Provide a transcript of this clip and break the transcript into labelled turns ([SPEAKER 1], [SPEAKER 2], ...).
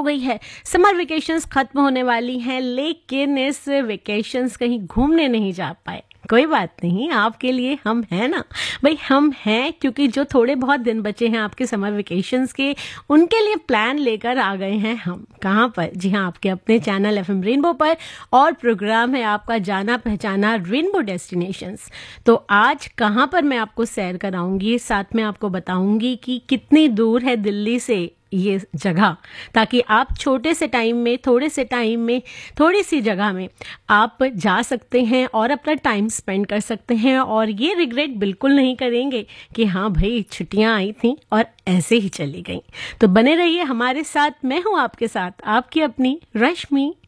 [SPEAKER 1] गई है, summer vacations खत्म होने वाली हैं, लेकिन इस वेकेशंस कहीं घूमने नहीं जा पाए। कोई बात नहीं, आपके लिए हम हैं ना भाई, हम हैं, क्योंकि जो थोड़े बहुत दिन बचे हैं आपके समर वेकेशंस के, उनके लिए प्लान लेकर आ गए हैं हम। कहाँ पर? जी हाँ, आपके अपने चैनल FM रेनबो पर, और प्रोग्राम है आपका जाना पहचाना रेनबो डेस्टिनेशंस। तो आज कहाँ पर मैं आपको सैर कराऊंगी, साथ में आपको बताऊंगी कि कितनी दूर है दिल्ली से ये जगह, ताकि आप छोटे से टाइम में, थोड़े से टाइम में, थोड़ी सी जगह में आप जा सकते हैं और अपना टाइम स्पेंड कर सकते हैं, और ये रिग्रेट बिल्कुल नहीं करेंगे कि हाँ भाई छुट्टियां आई थी और ऐसे ही चली गई। तो बने रहिए हमारे साथ, मैं हूँ आपके साथ आपकी अपनी रश्मि।